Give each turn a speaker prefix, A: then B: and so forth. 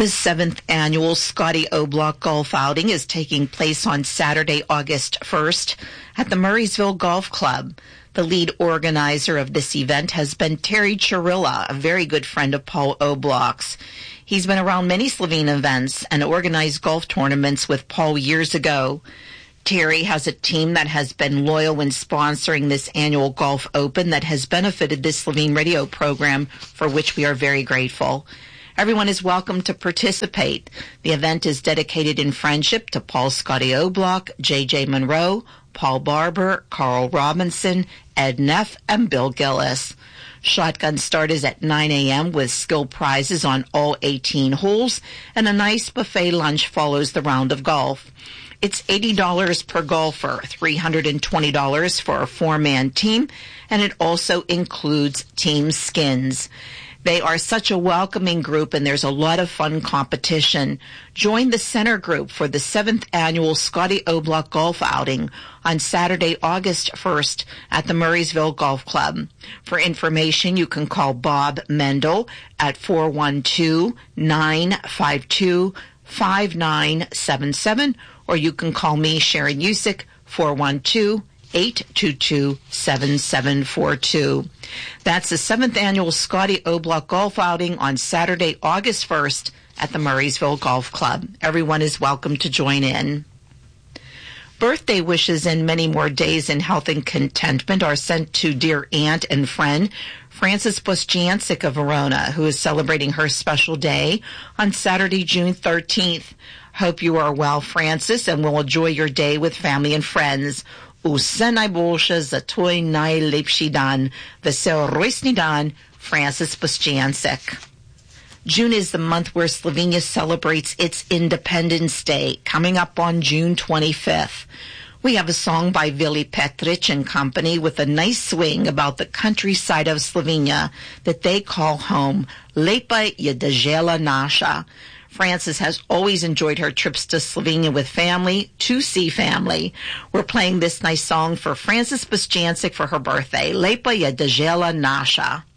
A: The 7th annual Scotty O'Block Golf Outing is taking place on Saturday, August 1st at the Murraysville Golf Club. The lead organizer of this event has been Terry Chirilla, a very good friend of Paul O'Block's. He's been around many Slovene events and organized golf tournaments with Paul years ago. Terry has a team that has been loyal in sponsoring this annual Golf Open that has benefited this Slovene radio program, for which we are very grateful. Everyone is welcome to participate. The event is dedicated in friendship to Paul Scotty O'Block, J.J. Monroe, Paul Barber, Carl Robinson, Ed Neff, and Bill Gillis. Shotgun start is at 9 a.m. with skill prizes on all 18 holes, and a nice buffet lunch follows the round of golf. It's $80 per golfer, $320 for a four-man team, and it also includes team skins. They are such a welcoming group, and there's a lot of fun competition. Join the center group for the 7th annual Scotty O'Block Golf Outing on Saturday, August 1st at the Murraysville Golf Club. For information, you can call Bob Mendel at 412-952-5977, or you can call me, Sharon Usick, 412-822-7742. That's the 7th annual Scotty O'Block Golf Outing on Saturday, August 1st at the Murraysville Golf Club. Everyone is welcome to join in. Birthday wishes and many more days in health and contentment are sent to dear aunt and friend Frances Bosjancic of Verona, who is celebrating her special day on Saturday, June 13th. Hope you are well, Frances, and will enjoy your day with family and friends. Usa najboljša za tvoj najlepši dan. Vesel rojstni dan, Frances Bosjancic. June is the month where Slovenia celebrates its Independence Day, coming up on June 25th. We have a song by Vili Petric and Company with a nice swing about the countryside of Slovenia that they call home. Lepa je dežela naša. Frances has always enjoyed her trips to Slovenia with family to see family. We're playing this nice song for Frances Bosjancic for her birthday. Lepa je dežela naša.